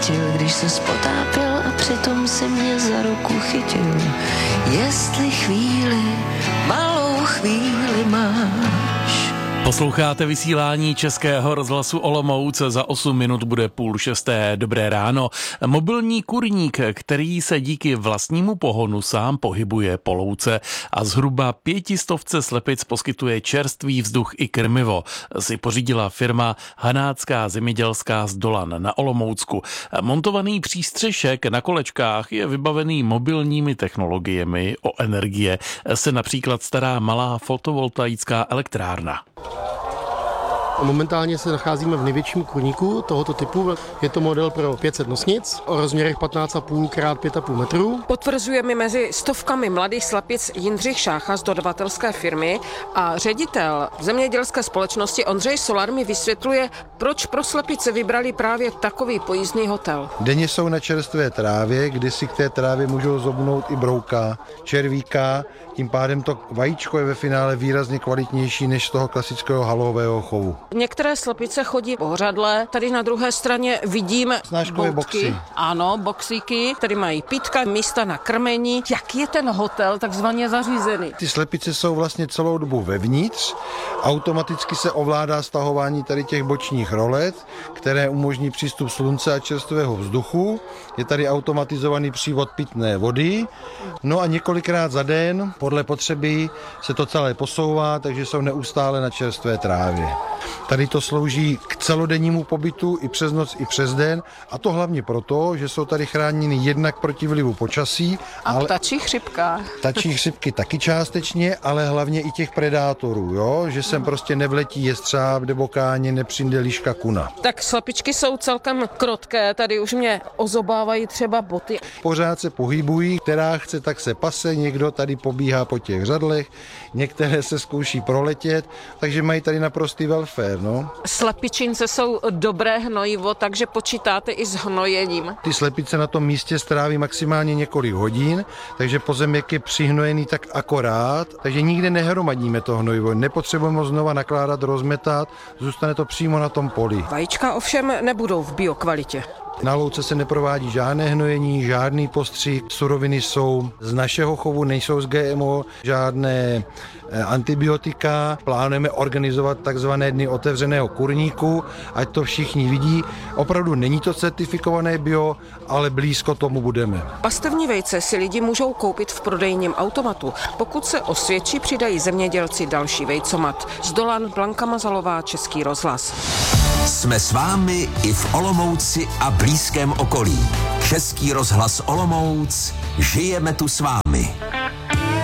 Když se spotápěl a přitom si mě za ruku chytil, jestli chvíli, malou chvíli máš. Posloucháte vysílání Českého rozhlasu Olomouc, za 8 minut bude 5:30. Dobré ráno. Mobilní kurník, který se díky vlastnímu pohonu sám pohybuje po louce a zhruba 500 slepic poskytuje čerstvý vzduch i krmivo, si pořídila firma Hanácká zemědělská z Dolan na Olomoucku. Montovaný přístřešek na kolečkách je vybavený mobilními technologiemi. O energie se například stará malá fotovoltaická elektrárna. Momentálně se nacházíme v největším kurníku tohoto typu. Je to model pro 500 nosnic o rozměrech 15,5 x 5,5 metrů. Potvrzuje mi mezi stovkami mladých slepic Jindřich Šácha z dodavatelské firmy a ředitel zemědělské společnosti Ondřej Solar mi vysvětluje, proč pro slepice vybrali právě takový pojízdný hotel. Denně jsou na čerstvé trávě, kdy si k té trávě můžou zobnout i brouka, červíka, tím pádem to vajíčko je ve finále výrazně kvalitnější než z toho klasického halového chovu. Některé slepice chodí pořadle, tady na druhé straně vidím snáškové boxy. Ano, boxíky, tady mají pítka, místa na krmení. Jak je ten hotel takzvaně zařízený? Ty slepice jsou vlastně celou dobu vevnitř, automaticky se ovládá stahování tady těch bočních rolet, které umožní přístup slunce a čerstvého vzduchu. Je tady automatizovaný přívod pitné vody, no a několikrát za den podle potřeby se to celé posouvá, takže jsou neustále na čerstvé trávě. Tady to slouží k celodennímu pobytu i přes noc, i přes den, a to hlavně proto, že jsou tady chráněny jednak proti vlivu počasí. A ptačí chřipka. Ptačí chřipky taky částečně, ale hlavně i těch predátorů, jo? Že sem prostě nevletí jestřáb nebo káně, nepřijde líška kuna. Tak slepičky jsou celkem krotké, tady už mě ozobávají třeba boty. Pořád se pohybují, která chce, tak se pase, někdo tady pobíhá po těch řadlech, některé se zkouší proletět, takže mají tady naprostý welfare, no. Slepičince jsou dobré hnojivo, takže počítáte i s hnojením. Ty slepice na tom místě stráví maximálně několik hodin, takže pozemek je přihnojený tak akorát, takže nikde nehromadíme to hnojivo, nepotřebujeme ho znova nakládat, rozmetat, zůstane to přímo na tom poli. Vajíčka ovšem nebudou v biokvalitě. Na louce se neprovádí žádné hnojení, žádný postřik, suroviny jsou z našeho chovu, nejsou z GMO, žádné antibiotika. Plánujeme organizovat takzvané dny otevřeného kurníku, ať to všichni vidí. Opravdu není to certifikované bio, ale blízko tomu budeme. Pastevní vejce si lidi můžou koupit v prodejním automatu. Pokud se osvědčí, přidají zemědělci další vejcomat. Z Dolan Blanka Mazalová, Český rozhlas. Jsme s vámi i v Olomouci a blízkém okolí. Český rozhlas Olomouc, žijeme tu s vámi.